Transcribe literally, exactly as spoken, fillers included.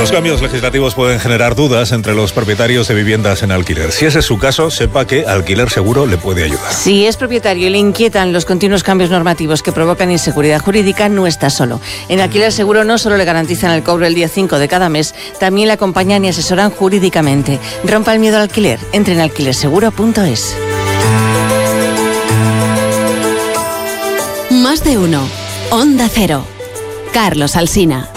Los cambios legislativos pueden generar dudas entre los propietarios de viviendas en alquiler. Si ese es su caso, sepa que Alquiler Seguro le puede ayudar. Si es propietario y le inquietan los continuos cambios normativos que provocan inseguridad jurídica, no está solo. En Alquiler Seguro no solo le garantizan el cobro el día cinco de cada mes, también le acompañan y asesoran jurídicamente. Rompa el miedo al alquiler. Entre en alquiler seguro punto es. Más de uno. Onda Cero. Carlos Alsina.